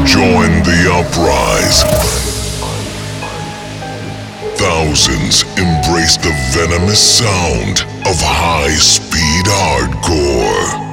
Join the uprise. Thousands embrace the venomous sound of high-speed hardcore.